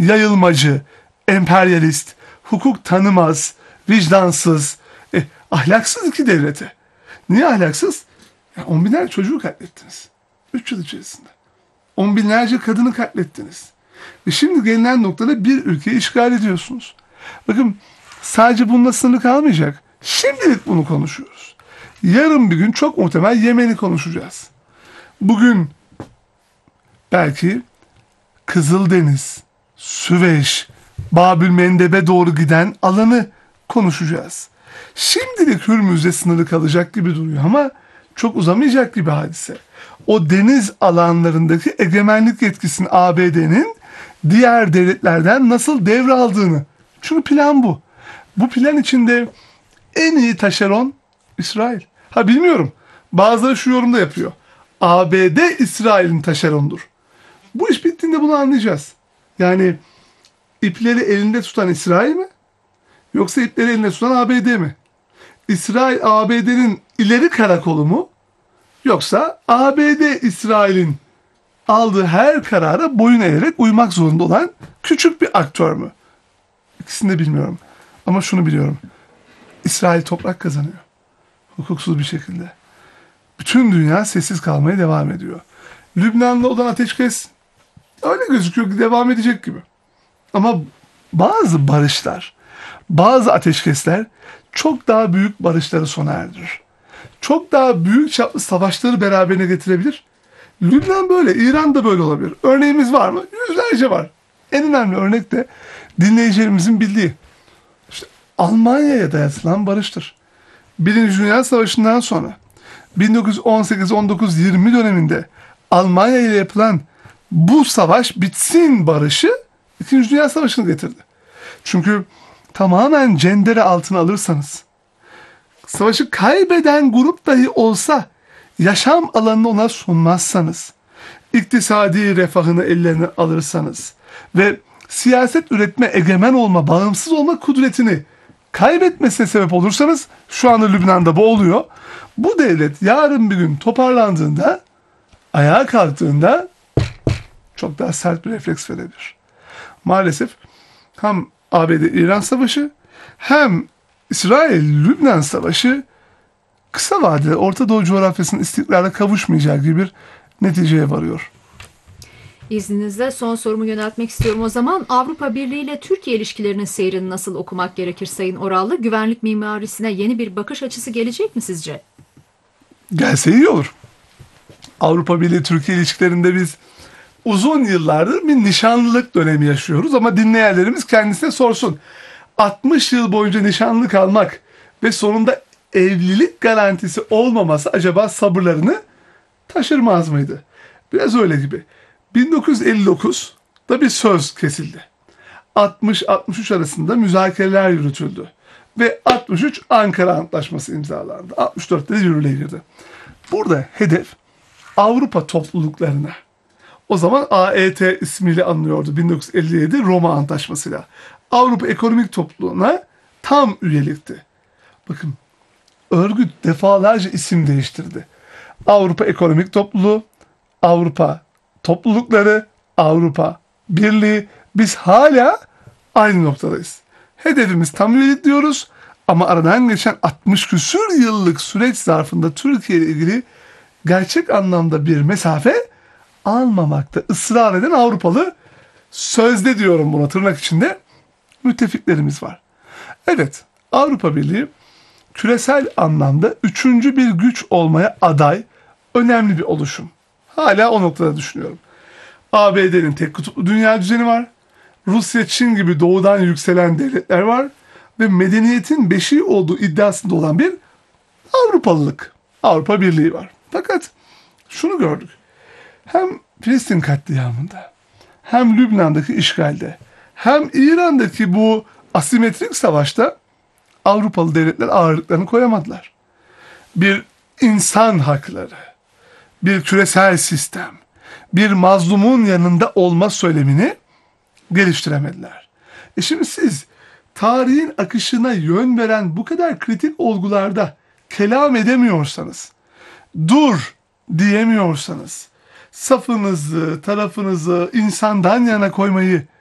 yayılmacı, emperyalist, hukuk tanımaz, vicdansız, ahlaksız iki devlete. Niye ahlaksız? Ya, on binlerce çocuğu katlettiniz. 3 yıl içerisinde. On binlerce kadını katlettiniz. Ve şimdi gelinen noktada bir ülkeyi işgal ediyorsunuz. Bakın, sadece bununla sınırlı kalmayacak. Şimdilik bunu konuşuyoruz. Yarın bir gün çok muhtemel Yemen'i konuşacağız. Bugün belki Kızıldeniz, Süveyş, Babül Mendeb'e doğru giden alanı konuşacağız. Şimdilik Hürmüz'de sınırlı kalacak gibi duruyor ama çok uzamayacak gibi hadise. O deniz alanlarındaki egemenlik yetkisini ABD'nin diğer devletlerden nasıl devraldığını. Çünkü plan bu. Bu plan içinde en iyi taşeron İsrail. Ha, bilmiyorum. Bazıları şu yorumda yapıyor. ABD İsrail'in taşeronudur. Bu iş bittiğinde bunu anlayacağız. Yani ipleri elinde tutan İsrail mi? Yoksa ipleri elinde tutan ABD mi? İsrail ABD'nin ileri karakolu mu? Yoksa ABD İsrail'in aldığı her karara boyun eğerek uymak zorunda olan küçük bir aktör mü? İkisini de bilmiyorum. Ama şunu biliyorum. İsrail toprak kazanıyor. Hukuksuz bir şekilde. Bütün dünya sessiz kalmaya devam ediyor. Lübnan'la olan ateşkes öyle gözüküyor ki devam edecek gibi. Ama bazı barışlar, bazı ateşkesler çok daha büyük barışları sona erdirir. Çok daha büyük çaplı savaşları beraberine getirebilir. Lübnan böyle, İran da böyle olabilir. Örneğimiz var mı? Yüzlerce var. En önemli örnek de dinleyicilerimizin bildiği. İşte Almanya'ya dayatılan barıştır. Birinci Dünya Savaşı'ndan sonra 1918-19-20 döneminde Almanya ile yapılan bu savaş bitsin barışı İkinci Dünya Savaşı'nı getirdi. Çünkü tamamen cendere altına alırsanız, savaşı kaybeden grup dahi olsa yaşam alanını ona sunmazsanız, iktisadi refahını ellerine alırsanız ve siyaset üretme, egemen olma, bağımsız olma kudretini kaybetmesine sebep olursanız, şu anda Lübnan'da bu oluyor. Bu devlet yarın bir gün toparlandığında, ayağa kalktığında çok daha sert bir refleks verebilir. Maalesef hem ABD-İran savaşı hem İsrail-Lübnan savaşı kısa vadede Orta Doğu coğrafyasının istikrara kavuşmayacağı gibi bir neticeye varıyor. İzninizle son sorumu yöneltmek istiyorum o zaman. Avrupa Birliği ile Türkiye ilişkilerinin seyrini nasıl okumak gerekir Sayın Orallı? Güvenlik mimarisine yeni bir bakış açısı gelecek mi sizce? Gelse iyi olur. Avrupa Birliği-Türkiye ilişkilerinde biz uzun yıllardır bir nişanlılık dönemi yaşıyoruz ama dinleyenlerimiz kendisine sorsun. 60 yıl boyunca nişanlı kalmak ve sonunda evlilik garantisi olmaması acaba sabırlarını taşırmaz mıydı? Biraz öyle gibi. 1959'da bir söz kesildi. 60-63 arasında müzakereler yürütüldü. Ve 63 Ankara Antlaşması imzalandı. 64'te de yürürlüğe girdi. Burada hedef Avrupa topluluklarına, o zaman AET ismiyle anılıyordu 1957 Roma Antlaşması'yla, Avrupa Ekonomik Topluluğu'na tam üyelikti. Bakın, örgüt defalarca isim değiştirdi. Avrupa Ekonomik Topluluğu, Avrupa Toplulukları, Avrupa Birliği. Biz hala aynı noktadayız. Hedefimiz tam üyelik diyoruz ama aradan geçen 60 küsur yıllık süreç zarfında Türkiye ile ilgili gerçek anlamda bir mesafe almamakta ısrar eden Avrupalı, sözde diyorum buna tırnak içinde, müttefiklerimiz var. Evet, Avrupa Birliği küresel anlamda üçüncü bir güç olmaya aday önemli bir oluşum. Hala o noktada düşünüyorum. ABD'nin tek kutuplu dünya düzeni var. Rusya, Çin gibi doğudan yükselen devletler var. Ve medeniyetin beşiği olduğu iddiasında olan bir Avrupalılık, Avrupa Birliği var. Fakat şunu gördük. Hem Filistin katliamında, hem Lübnan'daki işgalde, hem İran'daki bu asimetrik savaşta Avrupalı devletler ağırlıklarını koyamadılar. Bir insan hakları, bir küresel sistem, bir mazlumun yanında olma söylemini geliştiremediler. Şimdi siz tarihin akışına yön veren bu kadar kritik olgularda kelam edemiyorsanız, dur diyemiyorsanız, safınızı, tarafınızı insandan yana koymayı